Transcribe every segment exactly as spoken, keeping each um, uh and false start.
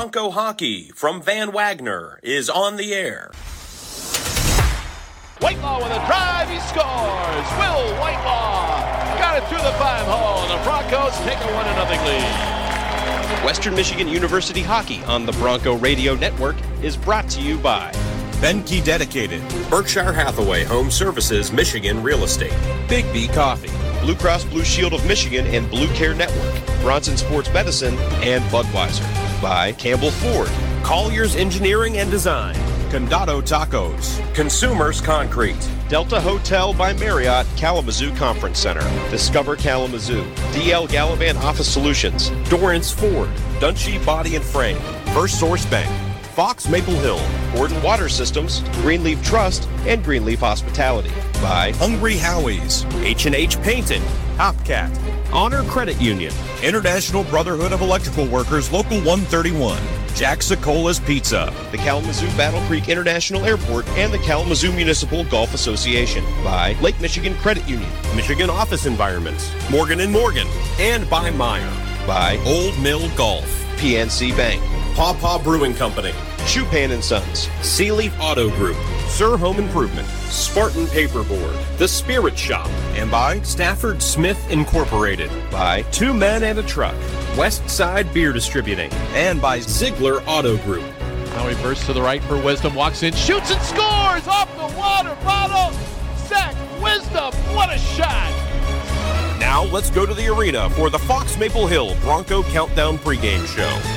Bronco Hockey from Van Wagner is on the air. Whitelaw with a drive, he scores! Will Whitelaw got it through the five hole, and the Broncos take a one to nothing lead. Western Michigan University Hockey on the Bronco Radio Network is brought to you by Benke Dedicated, Berkshire Hathaway Home Services, Michigan Real Estate, Big B Coffee, Blue Cross Blue Shield of Michigan and Blue Care Network, Bronson Sports Medicine, and Budweiser. By Campbell Ford, Collier's Engineering and Design, Condado Tacos, Consumers Concrete, Delta Hotel by Marriott Kalamazoo Conference Center, Discover Kalamazoo, D L Gallivan Office Solutions, Dorrance Ford, Dunshee Body and Frame, First Source Bank, Fox Maple Hill, Gordon Water Systems, Greenleaf Trust, and Greenleaf Hospitality. By Hungry Howie's, H and H Painting, Hopcat, Honor Credit Union, International Brotherhood of Electrical Workers, Local one thirty-one, Jack Sicola's Pizza, the Kalamazoo Battle Creek International Airport, and the Kalamazoo Municipal Golf Association. By Lake Michigan Credit Union, Michigan Office Environments, Morgan and Morgan, and by Meyer. By Old Mill Golf, P N C Bank, Paw Paw Brewing Company, Chupan and Sons, Sealeaf Auto Group, Sir Home Improvement, Spartan Paperboard, The Spirit Shop, and by Stafford Smith Incorporated. By Two Men and a Truck, West Side Beer Distributing, and by Ziegler Auto Group. Now he bursts to the right for Wisdom, walks in, shoots and scores off the water bottle. Zach Wisdom, what a shot! Now let's go to the arena for the Fox Maple Hill Bronco Countdown pregame show.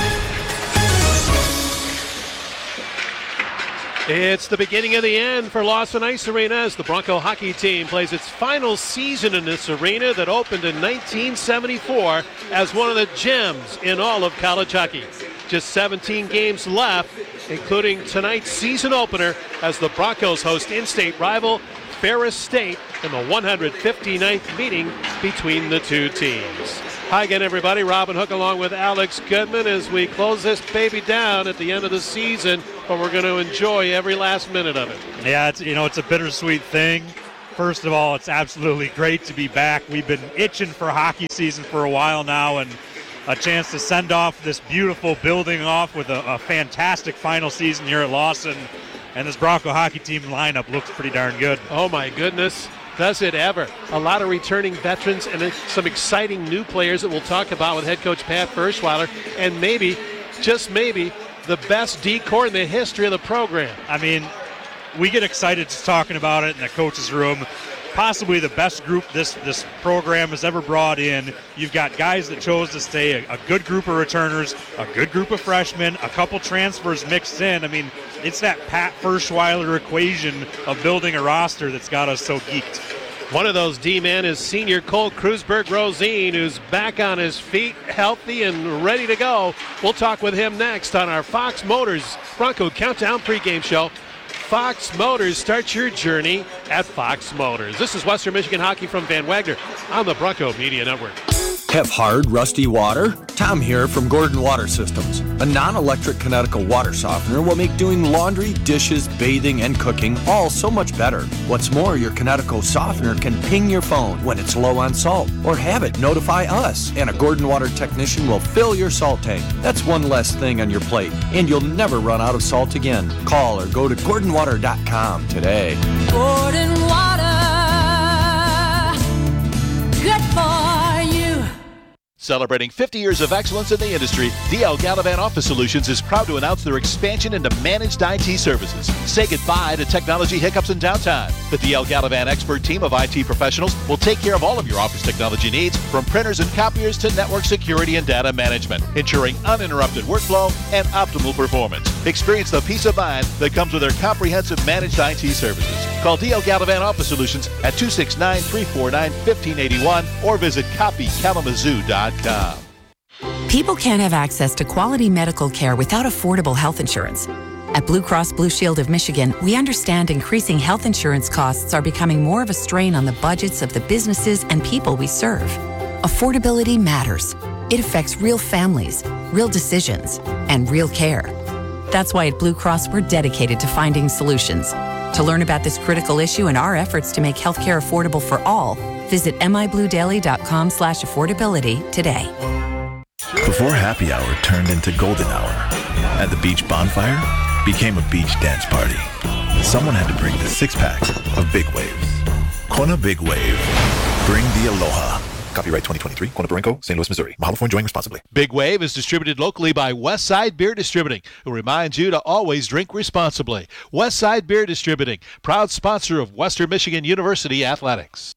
It's the beginning of the end for Lawson Ice Arena as the Bronco hockey team plays its final season in this arena that opened in nineteen seventy-four as one of the gems in all of college hockey. Just seventeen games left, including tonight's season opener as the Broncos host in-state rival Ferris State in the one hundred fifty-ninth meeting between the two teams. Hi again, everybody. Robin Hook along with Alex Goodman as we close this baby down at the end of the season, but we're going to enjoy every last minute of it. Yeah, it's, you know, it's a bittersweet thing. First of all, it's absolutely great to be back. We've been itching for hockey season for a while now, and a chance to send off this beautiful building off with a, a fantastic final season here at Lawson. And this Bronco hockey team lineup looks pretty darn good. Oh, my goodness. Does it ever. A lot of returning veterans and some exciting new players that we'll talk about with head coach Pat Ferschweiler, and maybe, just maybe, the best D-corps in the history of the program. I mean, we get excited just talking about it in the coach's room. Possibly the best group this this program has ever brought in. You've got guys that chose to stay, a, a good group of returners, a good group of freshmen, a couple transfers mixed in. I mean, it's that Pat Ferschweiler equation of building a roster that's got us so geeked. One of those D-men is senior Cole Krusberg-Rosine, who's back on his feet, healthy and ready to go. We'll talk with him next on our Fox Motors Bronco Countdown pregame show. Fox Motors, start your journey at Fox Motors. This is Western Michigan Hockey from Van Wagner on the Bronco Media Network. Have hard, rusty water? Tom here from Gordon Water Systems. A non-electric Kinetico water softener will make doing laundry, dishes, bathing, and cooking all so much better. What's more, your Kinetico softener can ping your phone when it's low on salt, or have it notify us, and a Gordon Water technician will fill your salt tank. That's one less thing on your plate, and you'll never run out of salt again. Call or go to gordon water dot com today. Gordon Water, good for you. Celebrating fifty years of excellence in the industry, D L Gallivan Office Solutions is proud to announce their expansion into managed I T services. Say goodbye to technology hiccups and downtime. The D L Gallivan expert team of I T professionals will take care of all of your office technology needs, from printers and copiers to network security and data management, ensuring uninterrupted workflow and optimal performance. Experience the peace of mind that comes with their comprehensive managed I T services. Call D L Gallivan Office Solutions at two six nine, three four nine, one five eight one or visit copy kalamazoo dot com. People can't have access to quality medical care without affordable health insurance. At Blue Cross Blue Shield of Michigan, we understand increasing health insurance costs are becoming more of a strain on the budgets of the businesses and people we serve. Affordability matters. It affects real families, real decisions, and real care. That's why at Blue Cross, we're dedicated to finding solutions. To learn about this critical issue and our efforts to make healthcare affordable for all, visit mibluedaily dot com slash affordability today. Before happy hour turned into golden hour, at the beach bonfire became a beach dance party. Someone had to bring the six-pack of Big Waves. Kona Big Wave. Bring the aloha. Copyright twenty twenty-three, Kona Barenco, Saint Louis, Missouri. Mahalo for enjoying responsibly. Big Wave is distributed locally by Westside Beer Distributing, who reminds you to always drink responsibly. Westside Beer Distributing, proud sponsor of Western Michigan University Athletics.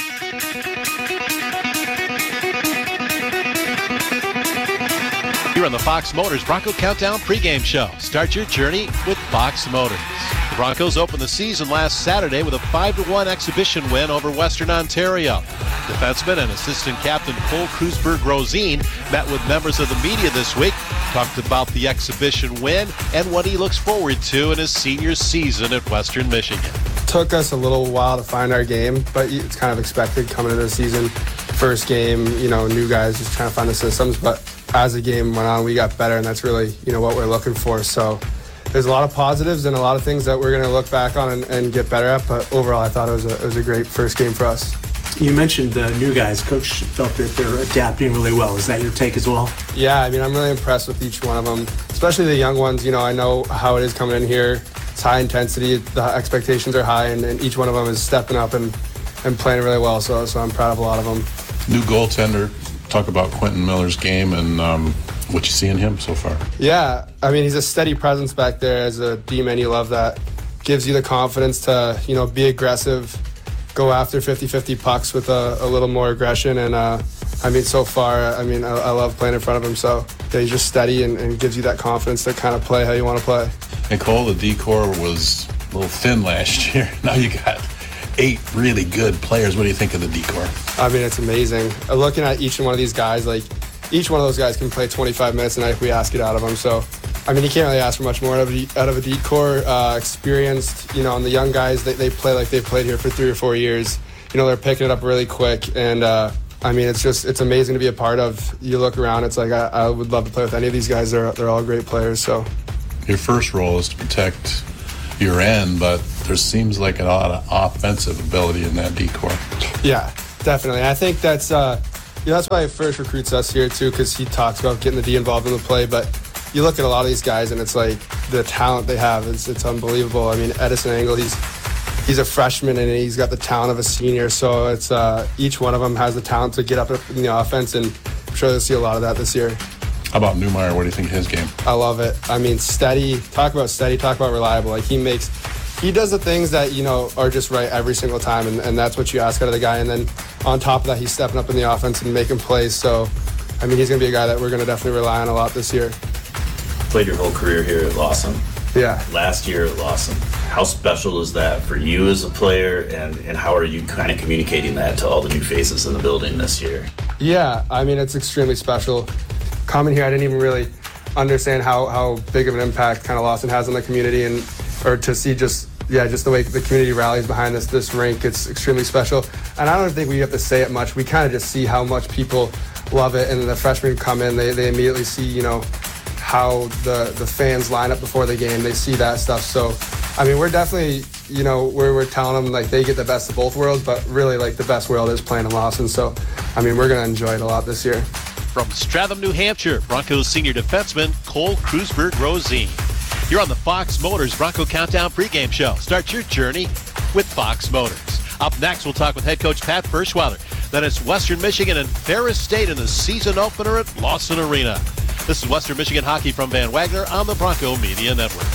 Here on the Fox Motors Bronco Countdown pregame show. Start your journey with Fox Motors. The Broncos opened the season last Saturday with a five to one exhibition win over Western Ontario. Defenseman and assistant captain Cole Krusberg-Rosine met with members of the media this week, talked about the exhibition win and what he looks forward to in his senior season at Western Michigan. Took us a little while to find our game, but it's kind of expected coming into the season. First game, you know, new guys just trying to find the systems, but as the game went on, we got better, and that's really, you know, what we're looking for. So there's a lot of positives and a lot of things that we're going to look back on and, and get better at, but overall I thought it was a, it was a great first game for us. You mentioned the new guys. Coach felt that they're adapting really well. Is that your take as well? Yeah, I mean, I'm really impressed with each one of them, especially the young ones. You know, I know how it is coming in here. It's high intensity. The expectations are high, and, and each one of them is stepping up and, and playing really well, so, so I'm proud of a lot of them. New goaltender. Talk about Quentin Miller's game and um, what you see in him so far. Yeah, I mean, he's a steady presence back there as a D-man. You love that. Gives you the confidence to, you know, be aggressive, go after fifty-fifty pucks with a, a little more aggression. And, uh, I mean, so far, I mean, I, I love playing in front of him. So, yeah, he's just steady and, and gives you that confidence to kind of play how you want to play. And Cole, the D-core was a little thin last year. Now you got eight really good players. What do you think of the D-core? I mean, it's amazing. Looking at each one of these guys, like, each one of those guys can play twenty-five minutes a night if we ask it out of them. So, I mean, you can't really ask for much more out of a, out of a D-core. Uh, experienced, you know, and the young guys, they, they play like they've played here for three or four years. You know, they're picking it up really quick. And, uh, I mean, it's just, it's amazing to be a part of. You look around, it's like, I, I would love to play with any of these guys. They're, they're all great players, so. Your first role is to protect your end, but there seems like a lot of offensive ability in that D-core. Yeah, definitely. I think that's uh, you know, that's why he first recruits us here too, because he talks about getting the D involved in the play. But you look at a lot of these guys, and it's like the talent they have is it's unbelievable. I mean, Edison Engel, he's he's a freshman and he's got the talent of a senior. So it's uh, each one of them has the talent to get up in the offense, and I'm sure they'll see a lot of that this year. How about Newmeyer? What do you think of his game? I love it. I mean, steady. Talk about steady. Talk about reliable. Like, he makes, he does the things that, you know, are just right every single time, and, and that's what you ask out of the guy. And then on top of that, he's stepping up in the offense and making plays. So, I mean, he's going to be a guy that we're going to definitely rely on a lot this year. Played your whole career here at Lawson. Yeah. Last year at Lawson. How special is that for you as a player, and, and how are you kind of communicating that to all the new faces in the building this year? Yeah, I mean, it's extremely special. Coming here, I didn't even really understand how, how big of an impact kind of Lawson has on the community, and or to see just yeah just the way the community rallies behind this this rink. It's extremely special, and I don't think we have to say it much. We kind of just see how much people love it, and the freshmen come in, they they immediately see, you know, how the the fans line up before the game. They see that stuff. So, I mean, we're definitely, you know, we're we're telling them like they get the best of both worlds, but really like the best world is playing in Lawson. So, I mean, we're gonna enjoy it a lot this year. From Stratham, New Hampshire, Broncos senior defenseman Cole Krusberg-Rosine. You're on the Fox Motors Bronco Countdown pregame show. Start your journey with Fox Motors. Up next, we'll talk with head coach Pat Ferschweiler. Then it's Western Michigan and Ferris State in the season opener at Lawson Arena. This is Western Michigan hockey from Van Wagner on the Bronco Media Network.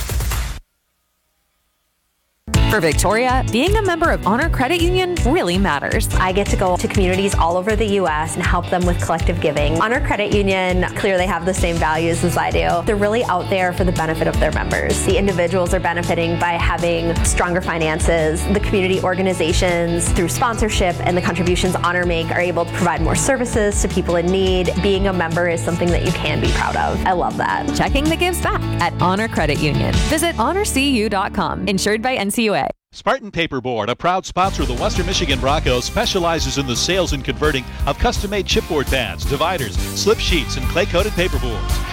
For Victoria, being a member of Honor Credit Union really matters. I get to go to communities all over the U S and help them with collective giving. Honor Credit Union clearly have the same values as I do. They're really out there for the benefit of their members. The individuals are benefiting by having stronger finances. The community organizations, through sponsorship and the contributions Honor make, are able to provide more services to people in need. Being a member is something that you can be proud of. I love that. Checking the gives back at Honor Credit Union. Visit honor c u dot com. Insured by N C U A. Spartan Paperboard, a proud sponsor of the Western Michigan Broncos, specializes in the sales and converting of custom-made chipboard pads, dividers, slip sheets, and clay-coated paperboards.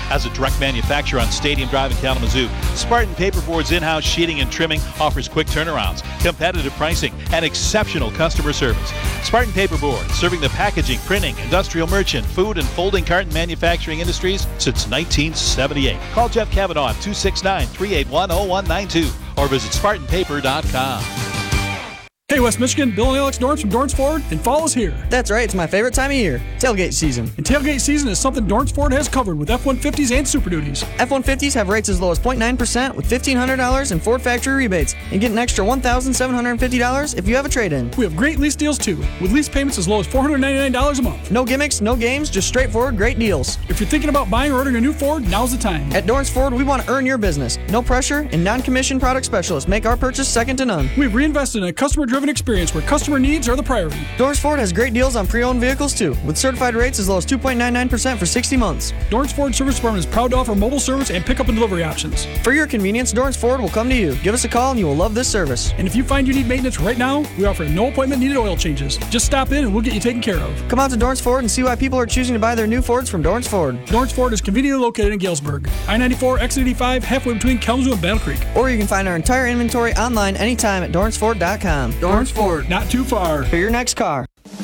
As a direct manufacturer on Stadium Drive in Kalamazoo, Spartan Paperboard's in-house sheeting and trimming offers quick turnarounds, competitive pricing, and exceptional customer service. Spartan Paperboard, serving the packaging, printing, industrial merchant, food, and folding carton manufacturing industries since nineteen seventy-eight. Call Jeff Kavanaugh at two six nine, three eight one, zero one nine two or visit Spartan Paper dot com. Hey, West Michigan, Bill and Alex Dorns from Dorns Ford, and fall is here. That's right, it's my favorite time of year, tailgate season. And tailgate season is something Dorns Ford has covered with F one fifties and Super Duties. F one fifties have rates as low as zero point nine percent with fifteen hundred dollars in Ford factory rebates, and get an extra one thousand seven hundred fifty dollars if you have a trade-in. We have great lease deals too, with lease payments as low as four hundred ninety-nine dollars a month. No gimmicks, no games, just straightforward great deals. If you're thinking about buying or ordering a new Ford, now's the time. At Dorns Ford, we want to earn your business. No pressure, and non-commissioned product specialists make our purchase second to none. We've reinvested in a customer-driven experience where customer needs are the priority. Dorns Ford has great deals on pre-owned vehicles too, with certified rates as low as two point nine nine percent for sixty months. Dorns Ford Service Department is proud to offer mobile service and pickup and delivery options. For your convenience, Dorns Ford will come to you. Give us a call and you will love this service. And if you find you need maintenance right now, we offer no appointment needed oil changes. Just stop in and we'll get you taken care of. Come out to Dorns Ford and see why people are choosing to buy their new Fords from Dorns Ford. Dorns Ford is conveniently located in Galesburg, I ninety-four, Exit eighty-five, halfway between Kalamazoo and Battle Creek. Or you can find our entire inventory online anytime at dorns ford dot com. Dorns Ford, not too far. For your next car.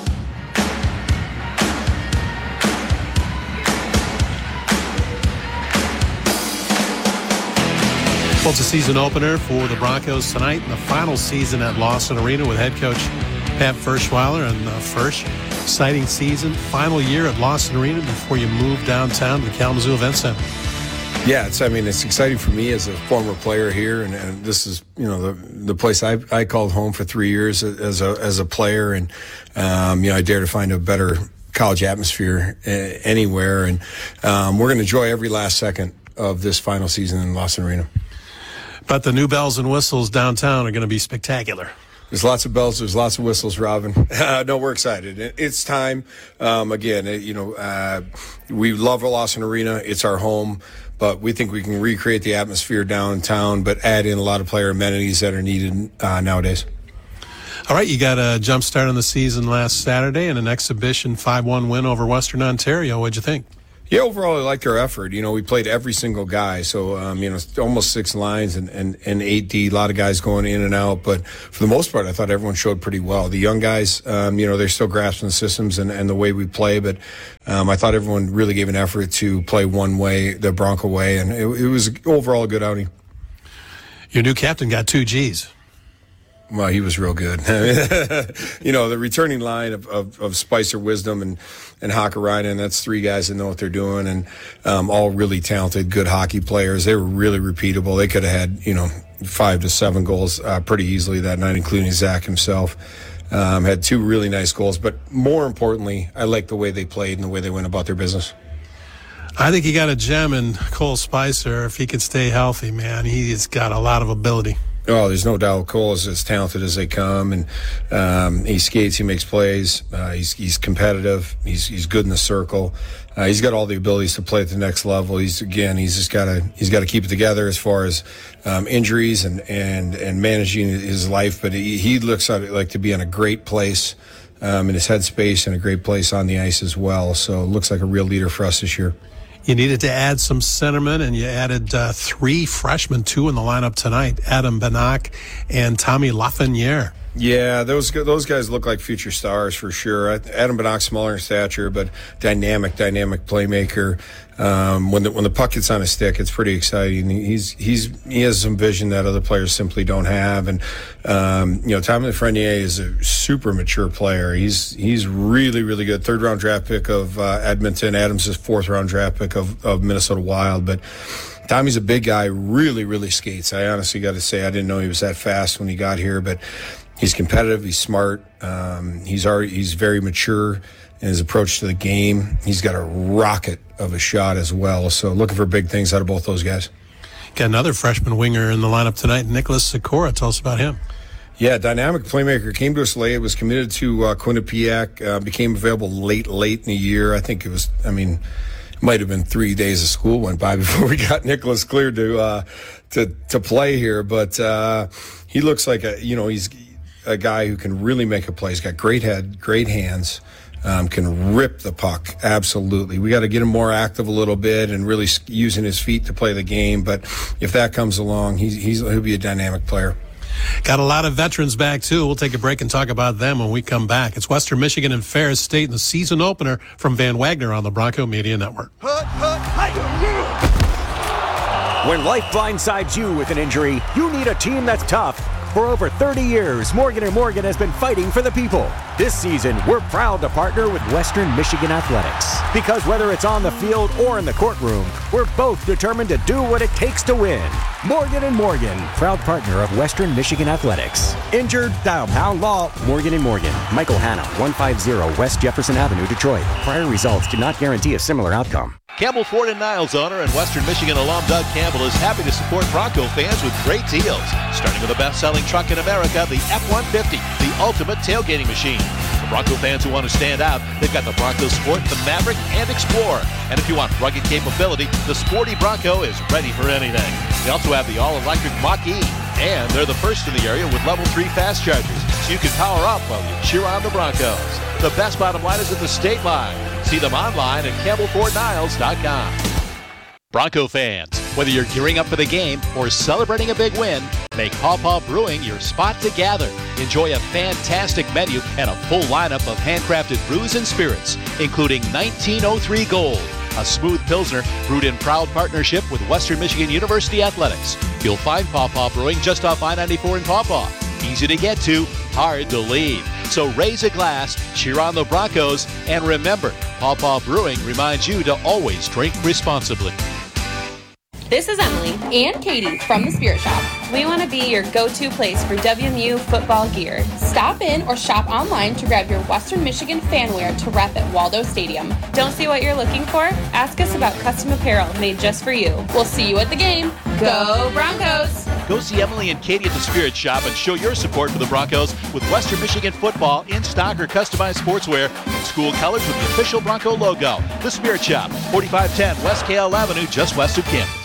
Well, it's a season opener for the Broncos tonight in the final season at Lawson Arena with head coach Pat Ferschweiler. And the first exciting season, final year at Lawson Arena before you move downtown to the Kalamazoo Event Center. Yeah, it's. I mean, it's exciting for me as a former player here, and, and this is, you know, the the place I I called home for three years as a as a player, and um, you know, I dare to find a better college atmosphere uh, anywhere, and um, we're going to enjoy every last second of this final season in Lawson Arena. But the new bells and whistles downtown are going to be spectacular. There's lots of bells. There's lots of whistles, Robin. Uh, no, we're excited. It's time. Um, again, you know, uh, we love Lawson Arena. It's our home. But we think we can recreate the atmosphere downtown, but add in a lot of player amenities that are needed uh, nowadays. All right, you got a jump start on the season last Saturday in an exhibition five one win over Western Ontario. What'd you think? Yeah, overall, I liked our effort. You know, we played every single guy. So, um, you know, almost six lines and, and, and eight D, a lot of guys going in and out. But for the most part, I thought everyone showed pretty well. The young guys, um, you know, they're still grasping the systems and, and the way we play. But um, I thought everyone really gave an effort to play one way, the Bronco way. And it, it was overall a good outing. Your new captain got two G's. Well, he was real good. You know, the returning line of, of, of Spicer Wisdom and, and Hakkarainen, that's three guys that know what they're doing, and um, all really talented, good hockey players. They were really repeatable. They could have had, you know, five to seven goals uh, pretty easily that night, including Zach himself. Um, had two really nice goals. But more importantly, I like the way they played and the way they went about their business. I think you got a gem in Cole Spicer. If he can stay healthy, man, he's got a lot of ability. Oh, there's no doubt. Cole is as talented as they come, and um, he skates, he makes plays, uh, he's he's competitive, he's he's good in the circle. Uh, he's got all the abilities to play at the next level. He's again, he's just got to he's got to keep it together as far as um, injuries and, and and managing his life. But he, he looks like to be in a great place um, in his headspace and a great place on the ice as well. So it looks like a real leader for us this year. You needed to add some centermen, and you added uh, three freshmen, two in the lineup tonight, Adam Banach and Tommy Lafreniere. Yeah, those those guys look like future stars for sure. Adam Banach, smaller in stature, but dynamic, dynamic playmaker. Um, when the when the puck gets on his stick, it's pretty exciting. He's he's he has some vision that other players simply don't have. And um, you know, Tommy Lafreniere is a super mature player. He's he's really really good. Third round draft pick of uh, Edmonton. Adams is fourth round draft pick of, of Minnesota Wild, but. Tommy's a big guy, really, really skates. I honestly got to say, I didn't know he was that fast when he got here, but he's competitive, he's smart, um, he's already he's very mature in his approach to the game. He's got a rocket of a shot as well, so looking for big things out of both those guys. Got another freshman winger in the lineup tonight, Nicholas Sikora. Tell us about him. Yeah, dynamic playmaker. Came to us late, was committed to uh, Quinnipiac, uh, became available late, late in the year. I think it was, I mean... might have been three days of school went by before we got Nicholas cleared to uh, to to play here. But uh, he looks like a you know he's a guy who can really make a play. He's got great head, great hands. um, can rip the puck. Absolutely. We got to get him more active a little bit and really using his feet to play the game. But if that comes along, he's, he's he'll be a dynamic player. Got a lot of veterans back, too. We'll take a break and talk about them when we come back. It's Western Michigan and Ferris State in the season opener from Van Wagner on the Bronco Media Network. When life blindsides you with an injury, you need a team that's tough. For over thirty years, Morgan and Morgan has been fighting for the people. This season, we're proud to partner with Western Michigan Athletics. Because whether it's on the field or in the courtroom, we're both determined to do what it takes to win. Morgan and Morgan, proud partner of Western Michigan Athletics. Injured? Dial Pound Law. Morgan and Morgan. Michael Hanna, one fifty West Jefferson Avenue, Detroit. Prior results do not guarantee a similar outcome. Campbell Ford and Niles owner and Western Michigan alum Doug Campbell is happy to support Bronco fans with great deals. Starting with the best-selling truck in America, the F one fifty, the ultimate tailgating machine. For Bronco fans who want to stand out, they've got the Bronco Sport, the Maverick, and Explorer. And if you want rugged capability, the sporty Bronco is ready for anything. They also have the all-electric Mach-E, and they're the first in the area with level three fast chargers, so you can power up while you cheer on the Broncos. The best bottom line is at the state line. See them online at campbell ford niles dot com. Bronco fans, whether you're gearing up for the game or celebrating a big win, make Paw Paw Brewing your spot to gather. Enjoy a fantastic menu and a full lineup of handcrafted brews and spirits, including nineteen oh three Gold, a smooth Pilsner brewed in proud partnership with Western Michigan University Athletics. You'll find Paw Paw Brewing just off I ninety-four in Paw Paw. Easy to get to, hard to leave. So raise a glass, cheer on the Broncos, and remember, Paw Paw Brewing reminds you to always drink responsibly. This is Emily and Katie from the Spirit Shop. We want to be your go-to place for W M U football gear. Stop in or shop online to grab your Western Michigan fan wear to rep at Waldo Stadium. Don't see what you're looking for? Ask us about custom apparel made just for you. We'll see you at the game. Go Broncos! Go see Emily and Katie at the Spirit Shop and show your support for the Broncos with Western Michigan football in stock or customized sportswear in school colors with the official Bronco logo. The Spirit Shop, forty-five ten West K L Avenue, just west of Campbell.